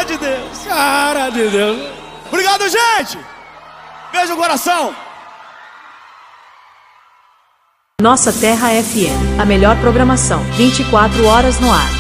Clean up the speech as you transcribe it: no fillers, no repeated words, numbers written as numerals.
de Deus. Cara de Deus. Obrigado, gente. Beijo no coração. Nossa Terra FM, a melhor programação, 24 horas no ar.